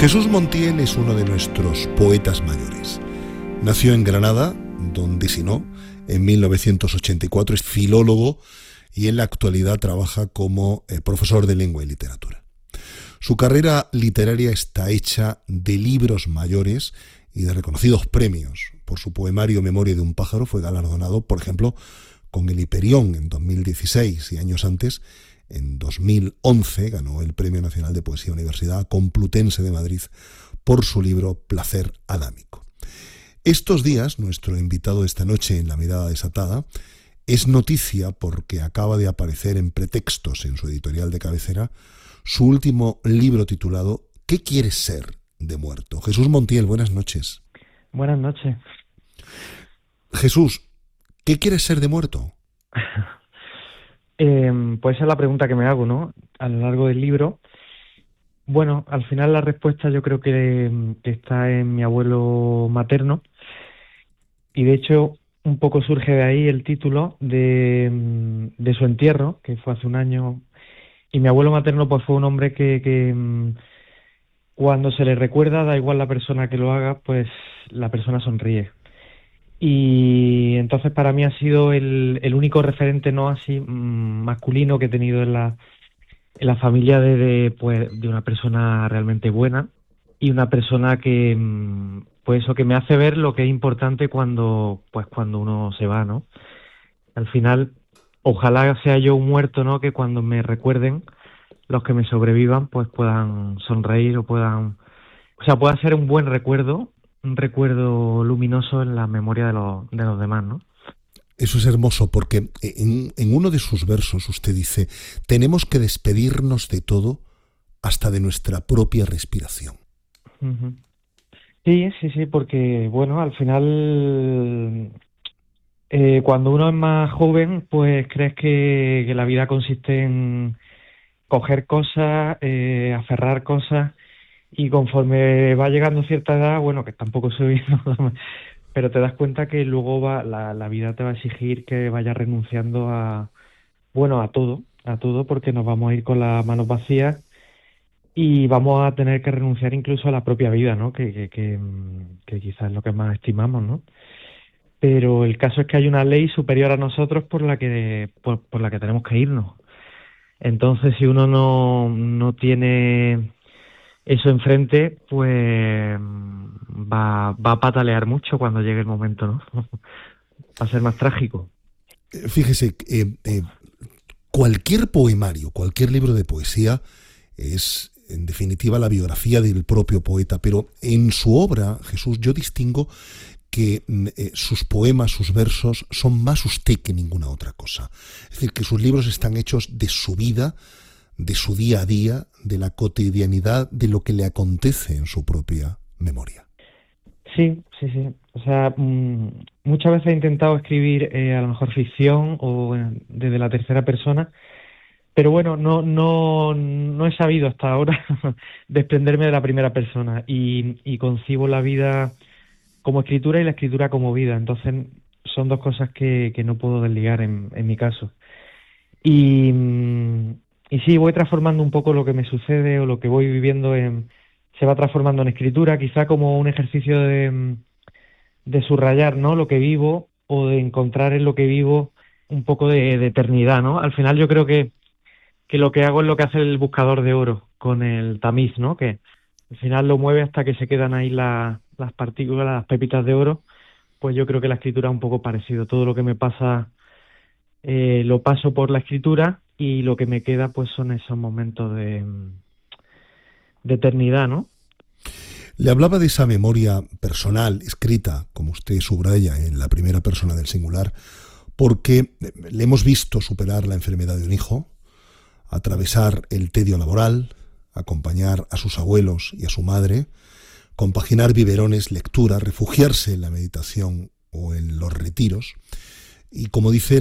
Jesús Montiel es uno de nuestros poetas mayores. Nació en Granada, donde no, en 1984, es filólogo y en la actualidad trabaja como profesor de lengua y literatura. Su carrera literaria está hecha de libros mayores y de reconocidos premios. Por su poemario Memoria de un pájaro fue galardonado, por ejemplo, con el Hiperión en 2016 y años antes, en 2011, ganó el Premio Nacional de Poesía Universidad Complutense de Madrid por su libro Placer Adámico. Estos días, nuestro invitado esta noche en La Mirada Desatada es noticia porque acaba de aparecer en Pretextos, en su editorial de cabecera, su último libro titulado ¿Qué quieres ser de muerto? Jesús Montiel, buenas noches. Buenas noches. Jesús, ¿qué quieres ser de muerto? Pues esa es la pregunta que me hago, ¿no? A lo largo del libro. Bueno, al final la respuesta yo creo que está en mi abuelo materno. Y de hecho, un poco surge de ahí el título de su entierro, que fue hace un año. Y mi abuelo materno pues fue un hombre que cuando se le recuerda, da igual la persona que lo haga, pues la persona sonríe. Y entonces para mí ha sido el único referente no así masculino que he tenido en la familia de una persona realmente buena y una persona que pues eso, que me hace ver lo que es importante cuando uno se va, ¿no? Al final, ojalá sea yo un muerto, ¿no? Que cuando me recuerden, los que me sobrevivan, pues puedan sonreír o pueda ser un buen recuerdo, un recuerdo luminoso en la memoria de los demás, ¿no? Eso es hermoso porque en uno de sus versos usted dice: tenemos que despedirnos de todo hasta de nuestra propia respiración. Uh-huh. Sí, porque bueno, al final cuando uno es más joven, pues crees que la vida consiste en coger cosas, aferrar cosas, y conforme va llegando cierta edad, bueno, que tampoco soy pero te das cuenta que luego la vida te va a exigir que vayas renunciando a todo, porque nos vamos a ir con las manos vacías y vamos a tener que renunciar incluso a la propia vida, ¿no? Que quizás es lo que más estimamos, ¿no? Pero el caso es que hay una ley superior a nosotros por la que tenemos que irnos. Entonces, si uno no tiene eso enfrente, pues va a patalear mucho cuando llegue el momento, ¿no? Va a ser más trágico. Fíjese, cualquier poemario, cualquier libro de poesía es, en definitiva, la biografía del propio poeta, pero en su obra, Jesús, yo distingo que sus poemas, sus versos, son más usted que ninguna otra cosa. Es decir, que sus libros están hechos de su vida, de su día a día, de la cotidianidad, de lo que le acontece en su propia memoria. Sí. O sea, muchas veces he intentado escribir a lo mejor ficción o desde la tercera persona, pero bueno, no he sabido hasta ahora desprenderme de la primera persona y concibo la vida como escritura y la escritura como vida. Entonces son dos cosas que no puedo desligar en mi caso. Y sí, voy transformando un poco lo que me sucede o lo que voy viviendo se va transformando en escritura, quizá como un ejercicio de subrayar, ¿no? Lo que vivo o de encontrar en lo que vivo un poco de eternidad, ¿no? Al final yo creo que lo que hago es lo que hace el buscador de oro con el tamiz, ¿no? Que al final lo mueve hasta que se quedan ahí las partículas, las pepitas de oro. Pues yo creo que la escritura es un poco parecido. Todo lo que me pasa lo paso por la escritura y lo que me queda pues son esos momentos de eternidad, ¿no? Le hablaba de esa memoria personal, escrita, como usted subraya, en la primera persona del singular, porque le hemos visto superar la enfermedad de un hijo, atravesar el tedio laboral, acompañar a sus abuelos y a su madre, compaginar biberones, lectura, refugiarse en la meditación o en los retiros, y como dice